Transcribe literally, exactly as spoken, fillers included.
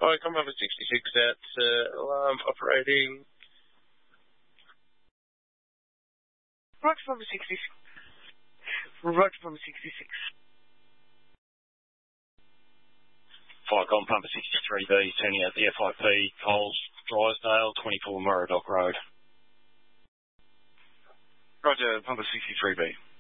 Vicom Pumper sixty-six, that's uh, alarm operating. Roger Pumper sixty-six. Roger Pumper sixty-six. Vicom Pumper sixty-three B, turning out the F I P, Coles, Drysdale, twenty-four Murray Dock Road. Roger Pumper sixty-three B.